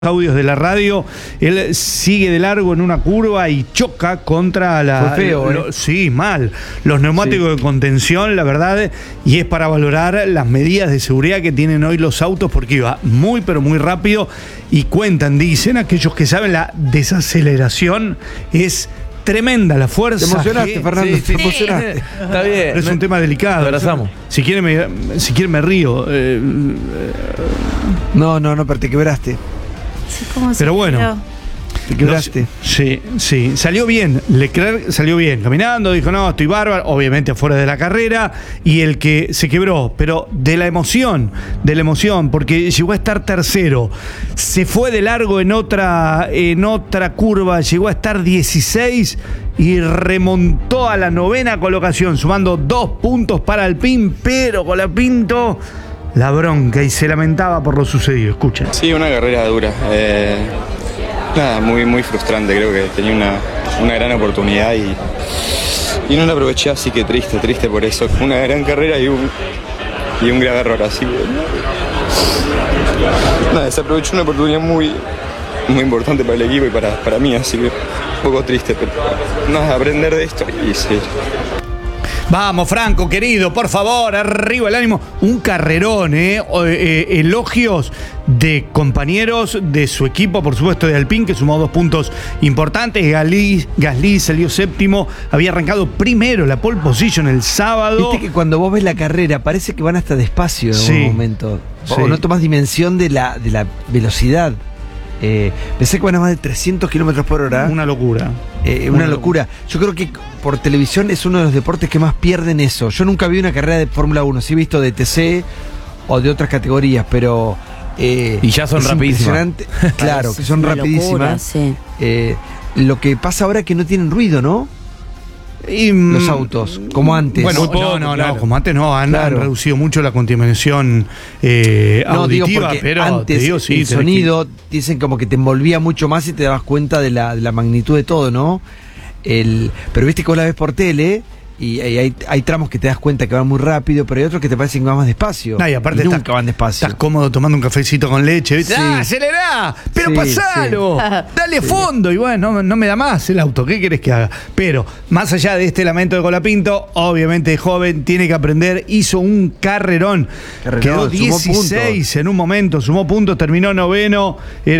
Audios de la radio, él sigue de largo en una curva y choca contra la... Fue feo, sí, mal. Los neumáticos de contención, la verdad, y es para valorar las medidas de seguridad que tienen hoy los autos porque iba muy, pero muy rápido y dicen aquellos que saben, la desaceleración es tremenda, la fuerza. Te emocionaste, Fernando, te emocionaste. Está bien. Pero es un tema delicado. Lo abrazamos. Si quiere me río. No, pero te quebraste. Pero bueno, Te quebraste. Sí, salió bien. Leclerc salió bien caminando, dijo no, estoy bárbaro, obviamente afuera de la carrera, y el que se quebró, pero de la emoción, porque llegó a estar tercero, se fue de largo en otra curva, llegó a estar 16 y remontó a la 9ª colocación, sumando 2 puntos para Alpine, pero Colapinto la bronca y se lamentaba por lo sucedido. Escuchen. Sí, una carrera dura. Nada, muy frustrante. Creo que tenía una gran oportunidad y no la aproveché, así que triste por eso. Una gran carrera y un grave error, así que nada, desaprovechó una oportunidad muy importante para el equipo y para mí, así que un poco triste, pero nada, aprender de esto y seguir. Vamos, Franco, querido, por favor, arriba el ánimo. Un carrerón, elogios de compañeros de su equipo, por supuesto, de Alpine, que sumó 2 puntos importantes. Gasly salió séptimo, había arrancado primero la pole position el sábado. Viste que cuando vos ves la carrera parece que van hasta despacio en algún momento. O no tomas dimensión de la velocidad. Pensé que van a más de 300 kilómetros por hora. Una locura. Una locura. Yo creo que por televisión es uno de los deportes que más pierden eso. Yo nunca vi una carrera de Fórmula 1. Sí he visto de TC o de otras categorías, pero... y ya son rapidísimas. Claro, que son rapidísimas. Locura, sí. Lo que pasa ahora es que no tienen ruido, ¿no? Los autos, como antes. Bueno, no, como antes no, han reducido mucho la contaminación auditiva, pero antes te digo, sí, el sonido, dicen como que te envolvía mucho más y te dabas cuenta de la magnitud de todo, ¿no? Pero viste que vos la ves por tele y hay tramos que te das cuenta que van muy rápido, pero hay otros que te parecen que van más despacio. Y aparte nunca van despacio. Estás cómodo tomando un cafecito con leche, ¿viste? Sí. ¡Acelerá! ¡Pero Sí, pasalo! ¡Dale fondo! Y bueno, no me da más el auto. ¿Qué querés que haga? Pero, más allá de este lamento de Colapinto, obviamente joven, tiene que aprender. Hizo un carrerón. Quedó 16 en un momento, sumó puntos, terminó 9º.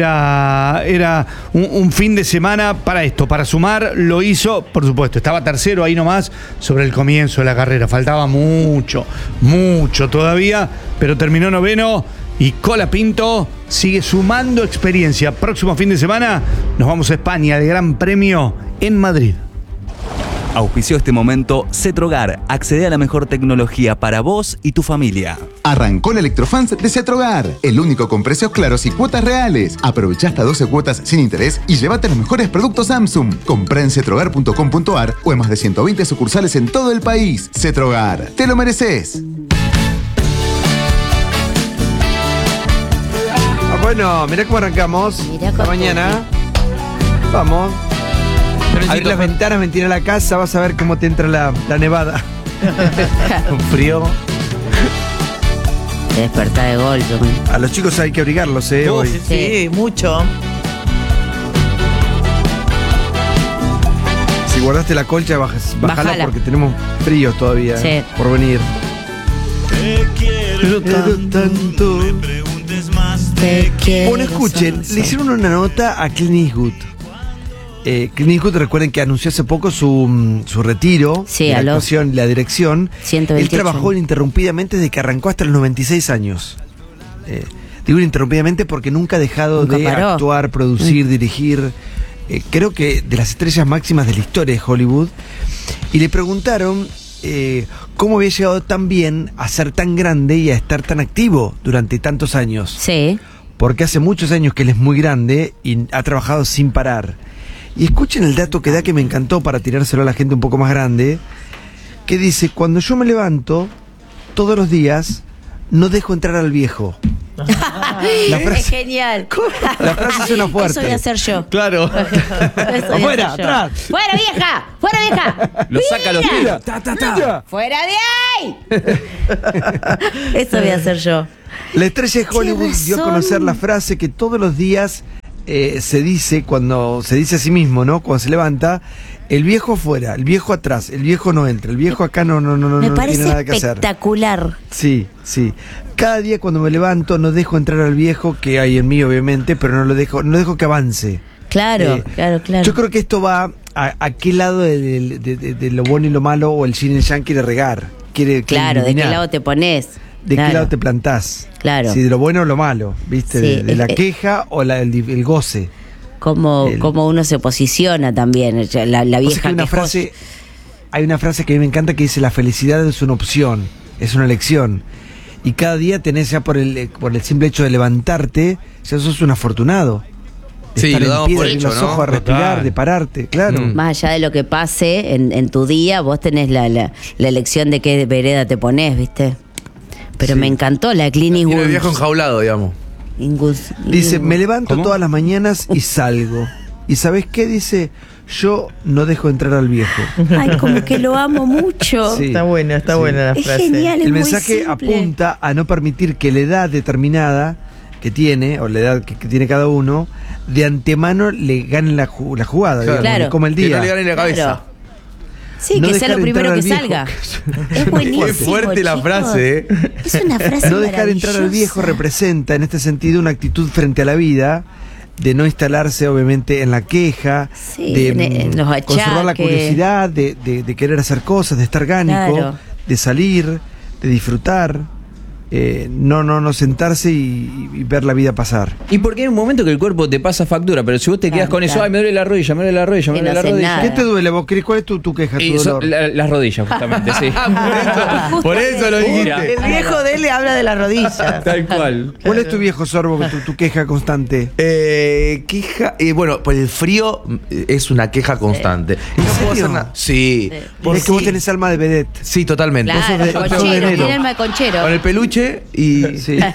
Era un fin de semana para esto, para sumar. Lo hizo, por supuesto, estaba tercero ahí nomás sobre el comienzo de la carrera. Faltaba mucho todavía, pero terminó 9º y Colapinto sigue sumando experiencia. Próximo fin de semana nos vamos a España, el Gran Premio en Madrid. Auspició este momento Cetrogar. Accede a la mejor tecnología para vos y tu familia. Arrancó el Electrofans de Cetrogar, el único con precios claros y cuotas reales. Aprovecha hasta 12 cuotas sin interés y llévate los mejores productos Samsung. Comprá en cetrogar.com.ar o en más de 120 sucursales en todo el país. Cetrogar, te lo mereces. Bueno, mirá cómo arrancamos. Esta mañana. Vamos. Abrir las ventanas, ventilar la casa, vas a ver cómo te entra la nevada. Un frío. Te despertá de golpe. A los chicos hay que abrigarlos, hoy. Sí, mucho. Si guardaste la colcha, bájala porque tenemos fríos todavía por venir. Te quiero tanto. Bueno, escuchen, le hicieron una nota a Clint Eastwood. Clint Eastwood, recuerden que anunció hace poco su retiro de la actuación y la dirección. 128. Él trabajó ininterrumpidamente desde que arrancó hasta los 96 años. Digo ininterrumpidamente porque nunca ha dejado de actuar, producir, dirigir. Creo que de las estrellas máximas de la historia de Hollywood. Y le preguntaron cómo había llegado tan bien a ser tan grande y a estar tan activo durante tantos años. Sí. Porque hace muchos años que él es muy grande y ha trabajado sin parar. Y escuchen el dato que da, que me encantó para tirárselo a la gente un poco más grande, que dice: cuando yo me levanto todos los días, no dejo entrar al viejo. La frase, es genial. La frase suena fuerte. Eso voy a hacer yo. Claro. Afuera, atrás. ¡Fuera, vieja! ¡Fuera, vieja! Lo saca los tiros. ¡Fuera de ahí! Eso voy a hacer yo. La estrella de Hollywood dio a conocer la frase que todos los días se dice cuando se dice a sí mismo, ¿no? Cuando se levanta, el viejo afuera, el viejo atrás, el viejo no entra, el viejo acá no Me parece tiene nada que hacer. espectacular. Sí, sí. Cada día cuando me levanto no dejo entrar al viejo que hay en mí, obviamente, pero no dejo que avance. Claro, claro. Yo creo que esto va a qué lado de lo bueno y lo malo o el yin y el yang quiere regar. Claro, ¿de qué lado te pones? ¿De qué lado te plantás? Claro. Si de lo bueno o lo malo, ¿viste? Sí, de la queja o el goce. Como uno se posiciona también. La vieja hay una frase que a mí me encanta que dice: la felicidad es una opción, es una elección. Y cada día tenés ya por el simple hecho de levantarte, ya sos un afortunado. De Sí, estar lo en damos pie, por de abrir hecho, los ¿no? ojos, a respirar, Total. de pararte, claro. Más allá de lo que pase en tu día, vos tenés la elección de qué vereda te pones, ¿viste? Pero Sí. me encantó la Clint Tiene el Eastwood. viejo enjaulado, digamos. Dice: me levanto ¿Cómo? todas las mañanas y salgo. ¿Y sabés qué? Dice: yo no dejo entrar al viejo. Ay, como que lo amo mucho. Sí. Está buena la Es frase. genial, es El muy mensaje simple. apunta a no permitir que la edad determinada que tiene, o la edad que tiene cada uno, de antemano le gane la jugada, digamos, Claro. le coma el Que día. no le gane la cabeza. Claro. Sí, No que sea dejar lo primero entrar que al viejo. salga. Es buenísimo. Qué fuerte la chicos. frase, ¿eh? Es una frase No dejar entrar al viejo maravillosa. representa en este sentido una actitud frente a la vida, de no instalarse obviamente en la queja, Sí, de en los conservar la achaques. curiosidad, de querer hacer cosas, de estar orgánico, Claro. de salir, de disfrutar, no sentarse y ver la vida pasar. Y porque hay un momento que el cuerpo te pasa factura, pero si vos te quedas con eso, Claro. ay, me duele la rodilla, me duele la rodilla, me Y duele no la haces rodilla. nada. ¿Qué te duele vos, Cris? ¿Cuál es tu queja, tu Y dolor? las rodillas, justamente, sí. Por eso lo dijiste. El viejo de él le habla de la rodilla. Tal cual. ¿Cuál es tu viejo sorbo, tu queja constante? Queja, bueno, por el frío es una queja constante. Y no puedo serio? hacer nada. Sí. Es que vos tenés alma de vedette. Sí, totalmente. Claro, Vos sos de conchero, enero. tiene alma de conchero. Con el peluche y Sí. A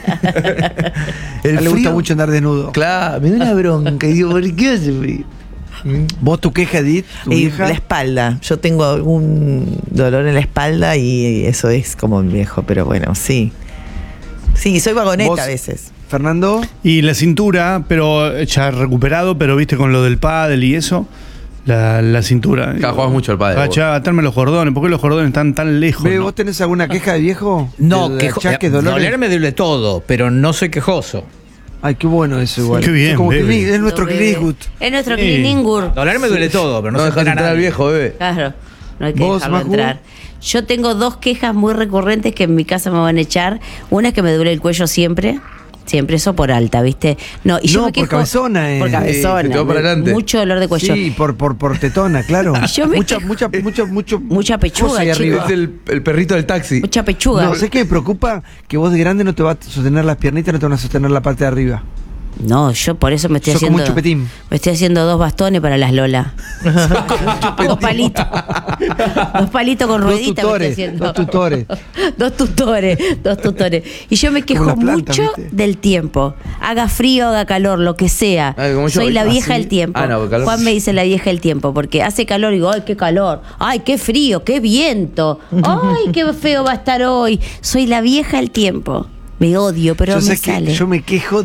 él le gusta mucho andar desnudo. Claro, me da una bronca. Y digo, ¿por qué hace frío? ¿Vos tu queja, Edith? ¿Tu Y vieja? la espalda. Yo tengo algún dolor en la espalda y eso es como el viejo, pero bueno, sí. Sí, soy vagoneta ¿Vos? a veces. ¿Fernando? Y la cintura, pero ya recuperado, pero viste con lo del pádel y eso, la cintura. Acá jugás mucho al pádel, Agachá, atarme los cordones, ¿por qué los cordones están tan lejos? Bebe, no? ¿vos tenés alguna queja de viejo? No, ¿De achaques, dolores? doler me duele todo, pero no soy quejoso. Ay, qué bueno eso igual. Qué bien, Es como Bebe. es nuestro Clint Eastwood. Es nuestro Sí. Clint Eastwood. Doler me duele todo, pero no, No se dejas entera entrar al nadie. viejo, bebé. Claro, no hay que ¿Vos, dejarlo Maju? entrar. Yo tengo dos quejas muy recurrentes que en mi casa me van a echar. Una es que me duele el cuello siempre. Siempre, eso por alta, ¿viste? No, y yo No, me por quejo, cabezona, Por cabezona. se te va para adelante. Mucho dolor de cuello. Sí, por tetona, claro. Y yo me mucha quejo. mucho Mucha pechuga, cosa ahí chico. arriba. Es el perrito del taxi. Mucha pechuga. No, sé que me preocupa que vos de grande no te vas a sostener las piernitas, no te van a sostener la parte de arriba. No, yo por eso me estoy Sos como haciendo. un chupetín. Me estoy haciendo 2 bastones para las Lola. 2 palitos. 2 palitos con Dos ruedita me tutores, estoy haciendo. dos tutores. 2 tutores. Y yo me quejo Como las plantas, mucho ¿viste? del tiempo. Haga frío, haga calor, lo que sea. Ah, como yo. Soy la Ah, vieja sí. del tiempo. Ah, no, calor. Juan me dice la vieja del tiempo, porque hace calor y digo, ay, qué calor, ay, qué frío, qué viento, ay, qué feo va a estar hoy. Soy la vieja del tiempo. Me odio, pero Yo me sé que sale. yo me quejo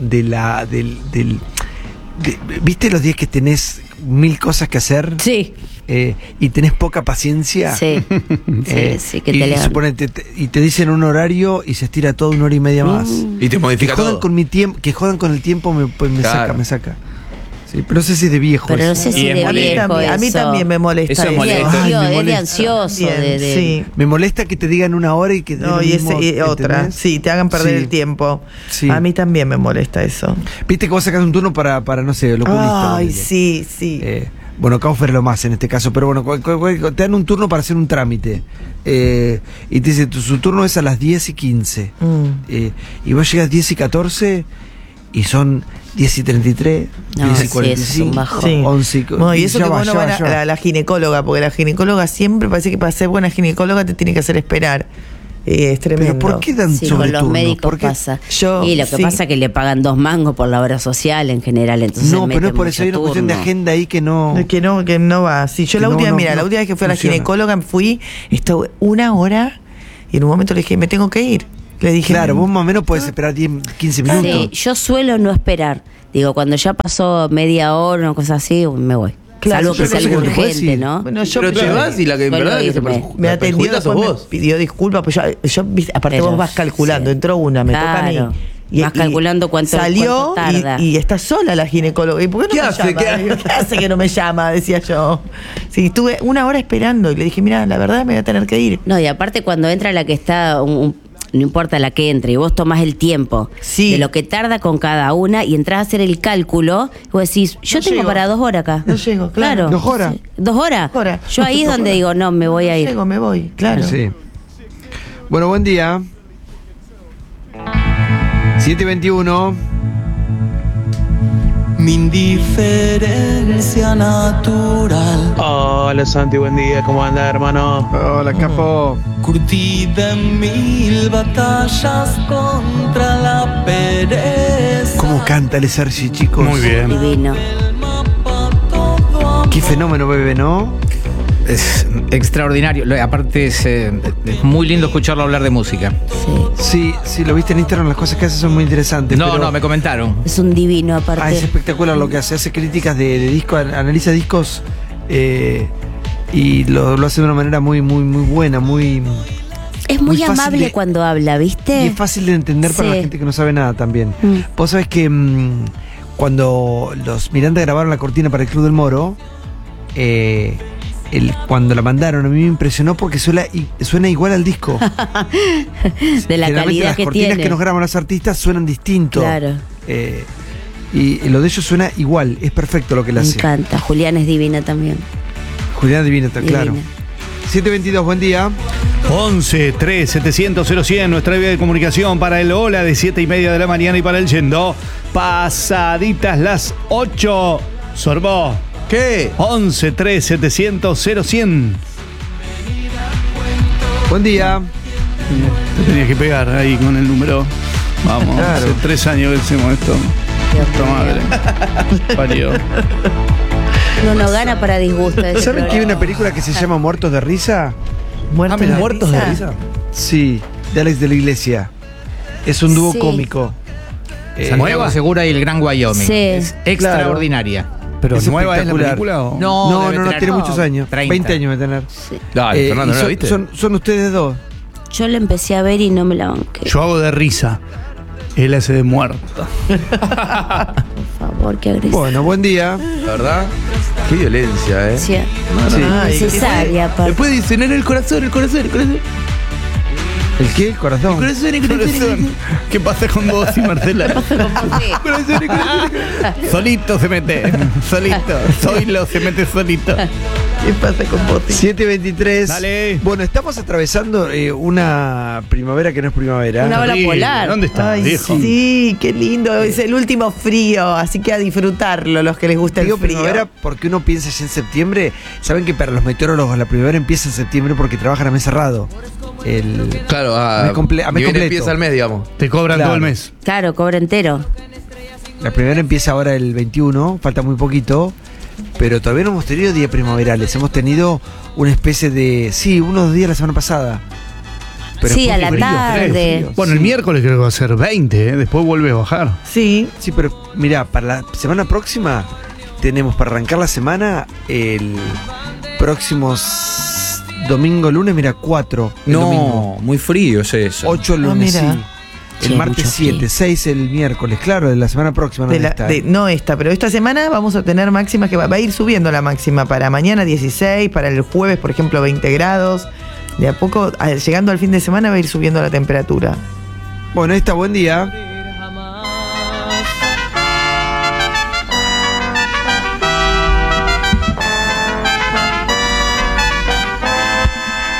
¿viste los días que tenés 1000 cosas que hacer? Sí, Y tenés poca paciencia. sí, sí, que te y lean. suponete, y te dicen un horario y se estira todo 1 hora y media más. Y te modifica Que jodan todo. con mi tiempo, que jodan con el tiempo me Claro. saca. Sí, pero no sé si es de viejo. Pero no eso. sé si Y es de molesto. viejo A mí eso. también me molesta Eso es eso. molesto. Es de Ay, me de molesta. ansioso. Bien, de- sí. Me molesta que te digan 1 hora y que te No, den y, lo mismo, otra, ¿entendés? sí, te hagan perder Sí. el tiempo. Sí. A mí también me molesta eso. Viste que vos sacas un turno para no sé, lo oculista. Ay, ponele. sí, sí. Bueno, Kaufer lo más en este caso, pero bueno, te dan un turno para hacer un trámite. Y te dice, su turno es a las 10:15. Y vos llegas 10:14 y son 10:33, No, 10:45, sí, eso es un bajón. Sí. 11. Bueno, y eso ya que va, vos no ya va, van ya va. a la ginecóloga, porque la ginecóloga siempre parece que para ser buena ginecóloga te tiene que hacer esperar. Es tremendo. ¿Pero por qué dan Sí, con los sobreturno? médicos ¿Por qué? pasa. Yo- y lo que sí. pasa es que le pagan 2 mangos por la obra social en general, entonces No, pero no es meten por eso, hay una mucho cuestión de turno. agenda ahí que no. Que no va. Sí, yo Que la no, última, no, mira, no la última vez que fui a la funciona. ginecóloga estuve 1 hora y en un momento le dije, me tengo que ir. Le dije, Claro, vos más o menos podés esperar 10, 15 minutos. Sí, yo suelo no esperar. Digo, cuando ya pasó media hora o una cosa así, me voy. Claro, Salvo que yo sea creo algo que te puedes urgente, ir. ¿no? Bueno, yo Pero te vas y la que en Suelo verdad que se irme. me atendió, sos después vos. me pidió disculpas, pues yo aparte Pero, vos vas calculando, sí. entró una, me Claro. toca a mí. Vas calculando cuánto salió tarda. y está sola la ginecóloga. ¿Y por qué no ¿Qué me hace? llama? ¿Qué hace que no me llama? Decía yo. Sí, estuve 1 hora esperando y le dije, mira, la verdad me voy a tener que ir. No, y aparte cuando entra la que está, no importa la que entre, y vos tomás el tiempo Sí. de lo que tarda con cada una y entras a hacer el cálculo, y vos decís, yo No tengo llego. para 2 horas acá. No llego, claro. 2 horas. Sí. 2 horas. 2 horas. Yo ahí es 2 donde horas. digo, no, me voy a ir. Llego, me voy, claro. Sí. Bueno, buen día. 7:21. Mi indiferencia natural. Hola Santi, buen día, ¿cómo anda, hermano? Hola, capo. Curtida en 1000 batallas contra la pereza. ¿Cómo canta el Sergi, chicos? Muy bien. Divino. Qué fenómeno, bebé, ¿no? Es extraordinario. Aparte es muy lindo escucharlo hablar de música. Sí. Sí, lo viste en Instagram, las cosas que hace son muy interesantes. No, pero- no, me comentaron. Es un divino aparte. Ah, es espectacular lo que hace críticas de disco, analiza discos y lo hace de una manera muy buena, muy... Es muy muy fácil amable de- cuando habla, ¿viste? Y es fácil de entender para Sí. la gente que no sabe nada también. Mm. Vos sabés que cuando los Miranda grabaron la cortina para el Club del Moro, cuando la mandaron a mí me impresionó porque suena igual al disco. De la Generalmente calidad las que cortinas tiene. que nos graban los artistas suenan distinto. Claro. Y lo de ellos suena igual, es perfecto lo que le Me hace. encanta. Julián es divina también. Julián Divina, claro. 7:22, buen día. 11 3 700 0100, nuestra vía de comunicación para el Hola de 7:30 de la mañana y para el Yendo. Pasaditas las 8. Sorbó. ¿Qué? 11 3 700 0100. Buen día. Te tenías que pegar ahí con el número. Vamos, Claro. hace 3 años que hacemos esto. Puta madre. Parió. No gana para disgusto. ese ¿Saben que hay programa. una película que se llama Muertos de Risa? Muertos mira, de muertos de risa. Sí, de Alex de la Iglesia. Es un dúo Sí. cómico. Santiago Segura y el Gran Wyoming. Sí. Es extraordinaria. Pero Es nueva es la espectacular. película o? No, debe tener tiene muchos años. 30. 20 años de tener. Dale, Fernando, ¿no la y viste? son ustedes dos. Yo la empecé a ver y no me la banqué. Yo hago de risa. Él hace de muerto. Por favor, qué agresivo. Bueno, buen día. La verdad, qué violencia, ¿eh? Sí. Sí. Ay, Necesaria, aparte. Después dicen en el corazón, el corazón, el corazón. ¿El qué? ¿El corazón? Corazón. ¿Qué pasa con vos y Marcela? Solito se mete. Solito. Zoilo se mete solito. ¿Qué pasa con vos? 7:23. Dale. Bueno, estamos atravesando una primavera que no es primavera. Una ola Horrible. polar. ¿Dónde está, Ay, viejo? sí, qué lindo. Es el último frío, así que a disfrutarlo, los que les gusta el Digo frío. primavera porque uno piensa ya en septiembre. Saben que para los meteorólogos la primavera empieza en septiembre porque trabajan a mes cerrado. Claro, a mes ni bien completo. empieza el mes, digamos. Te cobran Claro. todo el mes. Claro, cobra entero. La primavera empieza ahora el 21, falta muy poquito, pero todavía no hemos tenido días primaverales. Hemos tenido una especie de. Sí, unos días la semana pasada. Pero Sí, después a la frío, tarde. frío. Bueno, el Sí. miércoles creo que va a ser 20, ¿eh? Después vuelve a bajar. Sí, Sí, pero mira, para la semana próxima tenemos para arrancar la semana el próximo domingo, lunes, mira, 4. El domingo. No, muy frío es eso. 8 el lunes, mira. sí. El Sí, martes mucho 7, frío. 6 el miércoles, claro, de la semana próxima. No, no esta, pero esta semana vamos a tener máximas que va a ir subiendo la máxima. Para mañana 16, para el jueves, por ejemplo, 20 grados. De a poco, llegando al fin de semana, va a ir subiendo la temperatura. Bueno, ahí está, buen día.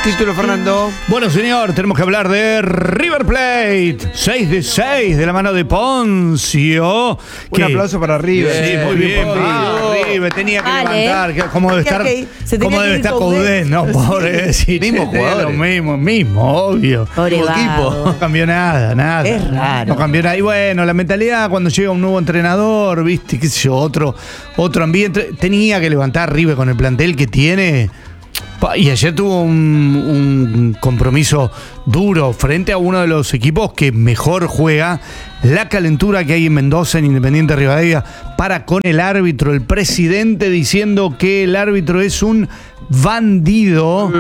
Título, Fernando. Bueno, señor, tenemos que hablar de River Plate. 6 de 6 de la mano de Poncio. Un aplauso para River. Sí, muy bien. River tenía que levantar. ¿Cómo debe estar? ¿Cómo debe estar Coudet? No, pobre. Sí, mismo jugador. Mismo, obvio. Pobre equipo. No cambió nada. Es raro. No cambió nada. Y bueno, la mentalidad cuando llega un nuevo entrenador, viste, qué sé yo, otro ambiente. Tenía que levantar River con el plantel que tiene. Y ayer tuvo un compromiso duro frente a uno de los equipos que mejor juega. La calentura que hay en Mendoza, en Independiente Rivadavia, para con el árbitro. El presidente diciendo que el árbitro es un bandido.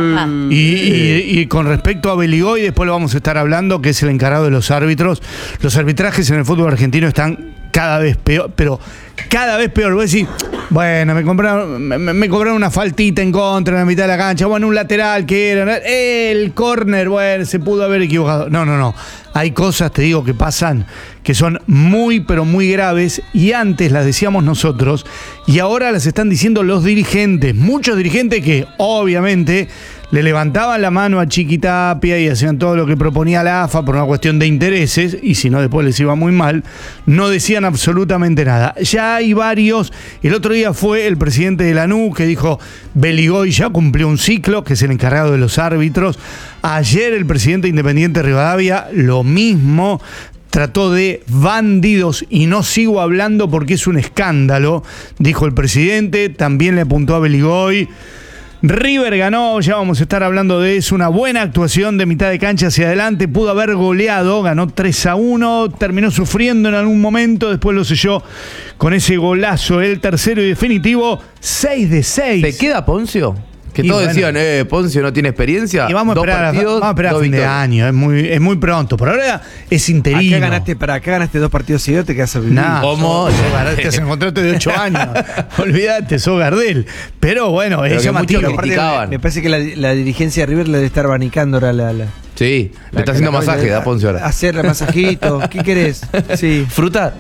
Y con respecto a Beligoy, después lo vamos a estar hablando, que es el encargado de los árbitros. Los arbitrajes en el fútbol argentino están cada vez peor, pero cada vez peor. Voy a decir, bueno, me cobraron una faltita en contra en la mitad de la cancha, bueno, un lateral que era, el córner, bueno, se pudo haber equivocado. No. Hay cosas, te digo, que pasan que son muy, pero muy graves, y antes las decíamos nosotros y ahora las están diciendo los dirigentes. Muchos dirigentes que obviamente le levantaban la mano a Chiquitapia y hacían todo lo que proponía la AFA por una cuestión de intereses, y si no después les iba muy mal, no decían absolutamente nada. Ya hay varios. El otro día fue el presidente de Lanús que dijo, Beligoy ya cumplió un ciclo, que es el encargado de los árbitros. Ayer el presidente de Independiente Rivadavia, lo mismo, trató de bandidos, y no sigo hablando porque es un escándalo, dijo el presidente. También le apuntó a Beligoy. River ganó, ya vamos a estar hablando de eso, una buena actuación de mitad de cancha hacia adelante, pudo haber goleado, ganó 3-1, terminó sufriendo en algún momento, después lo selló con ese golazo, el tercero y definitivo, 6 de 6. ¿Te queda Poncio? Que todos decían, Poncio no tiene experiencia. Y vamos a esperar a fin de año, es muy pronto. Por ahora es interino. Acá ganaste 2 partidos seguidos, te quedas a vivir. ¿Cómo? Te haces un contrato de 8 años. Olvídate, sos Gardel. Pero bueno, es llamativo. Me parece que la dirigencia de River le debe estar abanicando ahora Sí, le está haciendo masaje, da Poncio ahora. Hacerle masajito. ¿Qué querés? Sí. ¿Fruta?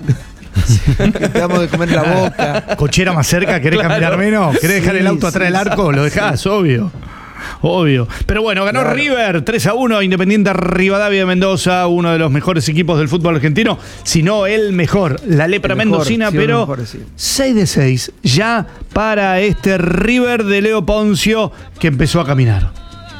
Que te damos de comer en la boca. Cochera más cerca, ¿querés caminar menos? ¿Querés dejar el auto atrás del arco? Lo dejás, obvio. Pero bueno, ganó River 3-1, Independiente Rivadavia de Mendoza, uno de los mejores equipos del fútbol argentino, si no el mejor, la lepra mendocina, pero 6 de 6 ya para este River de Leo Poncio, que empezó a caminar.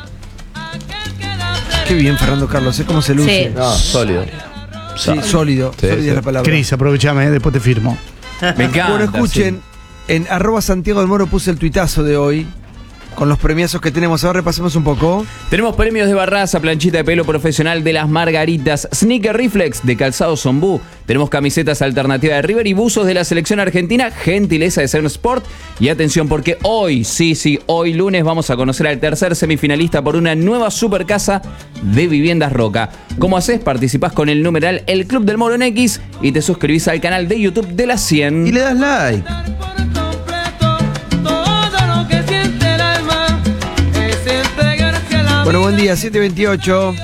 Qué bien, Fernando Carlos, ¿cómo se luce? Sí. No, sólido. Sí, sólido. Sólida es la palabra. Cris, aprovechame, después te firmo. Me encanta. Bueno, escuchen, en @Santiago del Moro puse el tuitazo de hoy con los premiazos que tenemos. Ahora repasemos un poco. Tenemos premios de Barraza, planchita de pelo profesional de las Margaritas, sneaker reflex de calzado Zombú. Tenemos camisetas alternativas de River y buzos de la selección argentina, gentileza de Seven Sport. Y atención, porque hoy, hoy lunes vamos a conocer al tercer semifinalista por una nueva supercasa de Viviendas Roca. ¿Cómo haces? Participás con el numeral El Club del Moro en X y te suscribís al canal de YouTube de la 100. Y le das like. Bueno, buen día, 7:28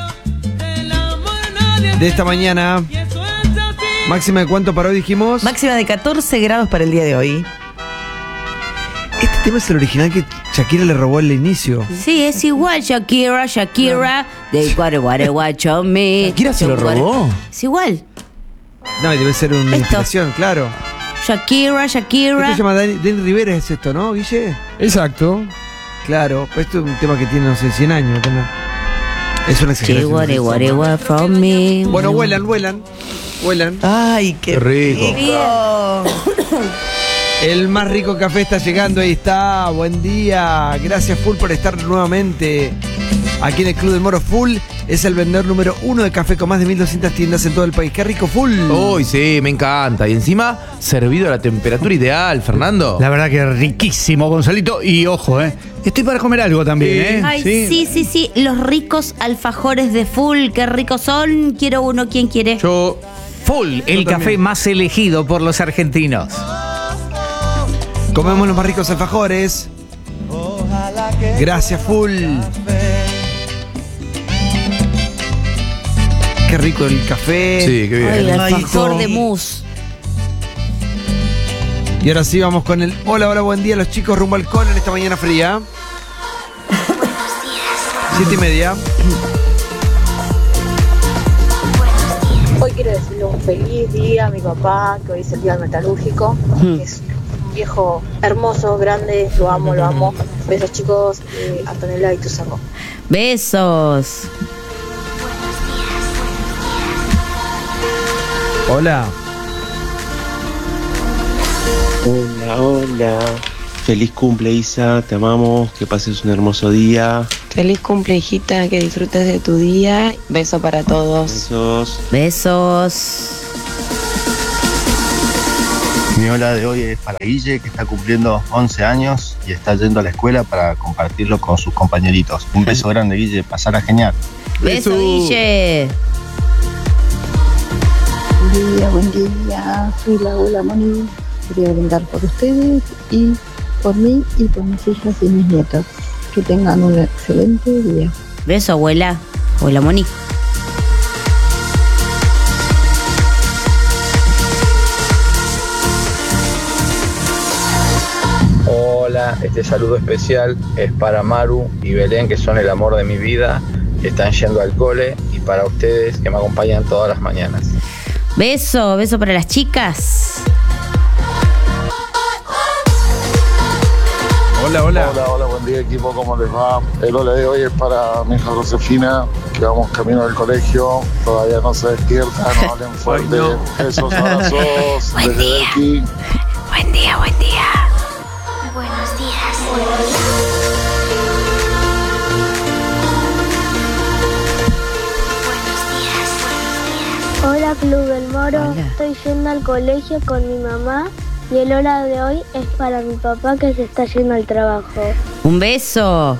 de esta mañana. ¿Máxima de cuánto para hoy dijimos? Máxima de 14 grados para el día de hoy. Este tema es el original que Shakira le robó al inicio. Sí, es igual, Shakira, de Guacho me. ¿Shakira se lo robó? Es igual. No, debe ser una inspiración, claro. Shakira. Esto se llama Dani Rivera, es esto, ¿no, Guille? Exacto. Claro, pues esto es un tema que tiene, no sé, 100 años. Es una exageración. Bueno, vuelan. Ay, qué rico. El más rico café está llegando, ahí está. Buen día. Gracias Full por estar nuevamente aquí en el Club del Moro. Full es el vendedor número 1 de café con más de 1200 tiendas en todo el país. Qué rico, Full. Uy, sí, me encanta. Y encima, servido a la temperatura ideal, Fernando. La verdad que riquísimo, Gonzalito. Y ojo, estoy para comer algo también, Ay, sí. Los ricos alfajores de Full, qué ricos son. Quiero uno, ¿quién quiere? Yo. Full, el café más elegido por los argentinos. Comemos los más ricos alfajores. Gracias, Full. Qué rico el café. Sí, qué bien. Ay, el alfajor de mousse. Y ahora sí vamos con el hola, buen día, los chicos rumbo al cole en esta mañana fría. 7:30. Hoy quiero decirle un feliz día a mi papá, que hoy es el día del metalúrgico. Es un viejo hermoso, grande, lo amo, lo amo. Besos, chicos, Antonella y tu sango. Besos. Hola. Hola, hola. Feliz cumple, Isa, te amamos, que pases un hermoso día. Feliz cumple, hijita, que disfrutes de tu día. Beso para todos. Besos. Besos. Mi hola de hoy es para Guille, que está cumpliendo 11 años y está yendo a la escuela para compartirlo con sus compañeritos. Un beso grande, Guille, pasará genial. Beso, Guille. Buen día, soy la abuela Moni. Quería brindar por ustedes y por mí y por mis hijas y mis nietos. Que tengan un excelente día. Beso, abuela. Abuela Moni. Hola, este saludo especial es para Maru y Belén, que son el amor de mi vida, que están yendo al cole, y para ustedes que me acompañan todas las mañanas. Beso, beso para las chicas. Hola, hola. Hola, buen día equipo, ¿cómo les va? El hola de hoy es para mi hija Josefina, que vamos camino del colegio, todavía no se despierta, no hablen fuerte. Besos, abrazos, desde aquí. Buen día, buen día. Buenos días. Hola Club del Moro, estoy yendo al colegio con mi mamá y el hola de hoy es para mi papá que se está yendo al trabajo. Un beso.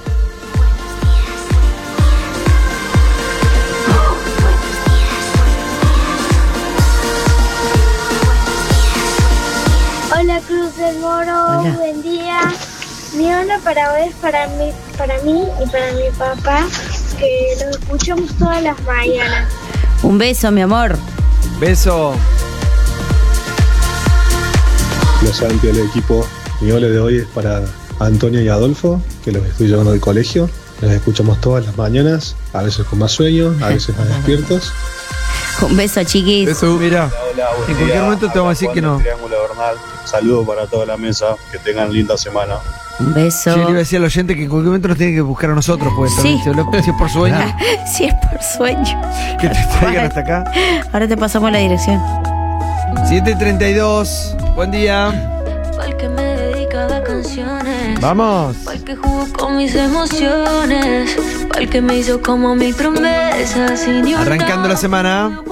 Hola Cruz del Moro, Hola. Buen día. Mi hola para hoy es para mí y para mi papá, que lo escuchamos todas las mañanas. Un beso, mi amor. Beso. Hola Santi, hola equipo. Mi hola de hoy es para Antonio y Adolfo, que los estoy llevando al colegio. Los escuchamos todas las mañanas, a veces con más sueño, a veces más despiertos. Un beso, chiquis. Beso, mira. Hola, en cualquier momento te vamos a decir que no. Triángulo Bernal. Saludo para toda la mesa, que tengan linda semana. Un beso. Yo le iba a decir al oyente que en cualquier momento nos tiene que buscar a nosotros, pues Sí. Si es por sueño. Si es por sueño. Que te traigan hasta acá. Ahora te pasamos la dirección. 7:32. Buen día. Pa'l que me dedicaba canciones. Vamos. Pa'l que jugó con mis emociones. Pa'l que me hizo como mi promesa. Sin ni una Arrancando la semana.